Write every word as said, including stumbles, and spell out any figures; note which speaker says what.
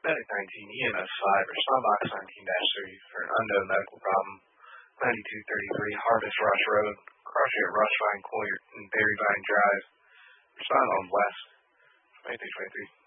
Speaker 1: Medic nineteen, E M S five, respond box nineteen dash three for an unknown medical problem. ninety-two thirty-three, Harvest Rush Road, Crosshair Rushvine Court and Berryvine Drive. Respond on West, twenty-three twenty-three.